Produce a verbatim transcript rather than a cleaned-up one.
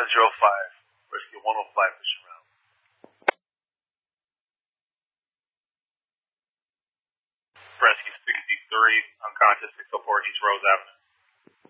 one zero five. Rescue one oh five mission round. Rescue sixty-three, unconscious, six oh four East Rose Avenue.